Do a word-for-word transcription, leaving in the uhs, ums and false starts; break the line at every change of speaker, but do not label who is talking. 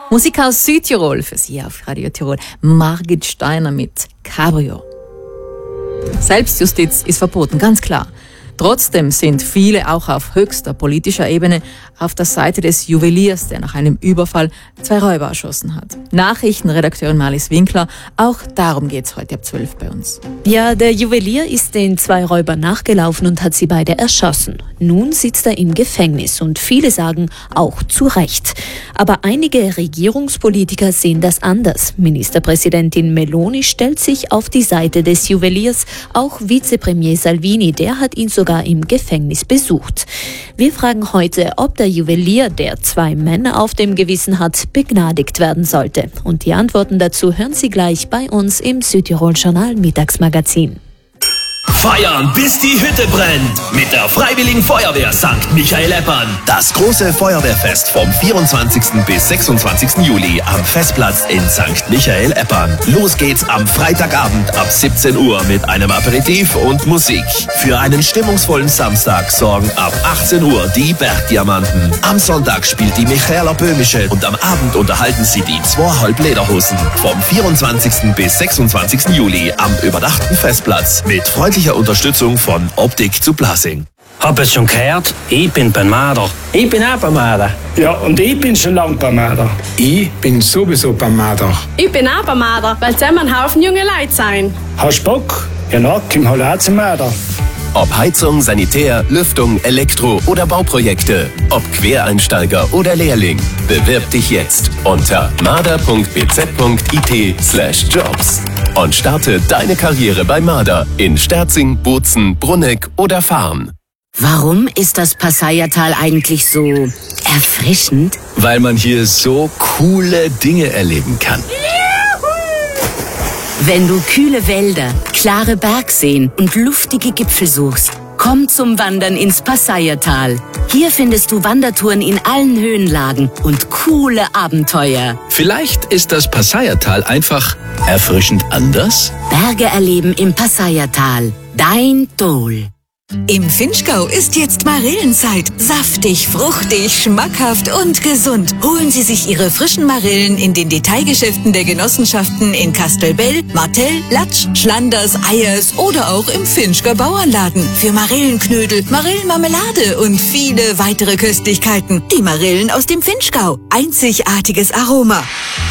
Musik aus Südtirol für Sie auf Radio Tirol. Margit Steiner mit Cabrio. Selbstjustiz ist verboten, ganz klar. Trotzdem sind viele auch auf höchster politischer Ebene auf der Seite des Juweliers, der nach einem Überfall zwei Räuber erschossen hat. Nachrichtenredakteurin Marlies Winkler, auch darum geht's heute ab zwölf bei uns.
Ja, der Juwelier ist den zwei Räubern nachgelaufen und hat sie beide erschossen. Nun sitzt er im Gefängnis und viele sagen, auch zu Recht. Aber einige Regierungspolitiker sehen das anders. Ministerpräsidentin Meloni stellt sich auf die Seite des Juweliers. Auch Vizepremier Salvini, der hat ihn sogar im Gefängnis besucht. Wir fragen heute, ob der Juwelier, der zwei Männer auf dem Gewissen hat, begnadigt werden sollte. Und die Antworten dazu hören Sie gleich bei uns im Südtirol Journal Mittagsmagazin.
Feiern, bis die Hütte brennt. Mit der Freiwilligen Feuerwehr Sankt Michael-Eppern. Das große Feuerwehrfest vom vierundzwanzigsten bis sechsundzwanzigsten Juli am Festplatz in Sankt Michael-Eppern. Los geht's am Freitagabend ab siebzehn Uhr mit einem Aperitif und Musik. Für einen stimmungsvollen Samstag sorgen ab achtzehn Uhr die Bergdiamanten. Am Sonntag spielt die Michaela Böhmische und am Abend unterhalten sie die zwei Halblederhosen. Vom vierundzwanzigsten bis sechsundzwanzigsten Juli am überdachten Festplatz mit freundlicher Unterstützung von Optik zu Blasing.
Hab es schon gehört? Ich bin beim Marder.
Ich bin auch beim Marder.
Ja, und ich bin schon lang beim Marder.
Ich bin sowieso beim Marder.
Ich bin auch beim Marder, weil zusammen ein Haufen junge Leute sein.
Hast du Bock? Ja, na, komm halt auch zum Marder.
Ob Heizung, Sanitär, Lüftung, Elektro- oder Bauprojekte. Ob Quereinsteiger oder Lehrling. Bewirb dich jetzt unter marder punkt b z punkt i t slash jobs und starte deine Karriere bei Marder in Sterzing, Bozen, Brunneck oder Farn.
Warum ist das Passaiertal eigentlich so erfrischend?
Weil man hier so coole Dinge erleben kann.
Wenn du kühle Wälder, klare Bergseen und luftige Gipfel suchst, komm zum Wandern ins Passaiertal. Hier findest du Wandertouren in allen Höhenlagen und coole Abenteuer.
Vielleicht ist das Passaiertal einfach erfrischend anders?
Berge erleben im Passaiertal. Dein Dol.
Im Vinschgau ist jetzt Marillenzeit. Saftig, fruchtig, schmackhaft und gesund. Holen Sie sich Ihre frischen Marillen in den Detailgeschäften der Genossenschaften in Kastelbell, Martell, Latsch, Schlanders, Eyers oder auch im Vinschger Bauernladen. Für Marillenknödel, Marillenmarmelade und viele weitere Köstlichkeiten. Die Marillen aus dem Vinschgau. Einzigartiges Aroma.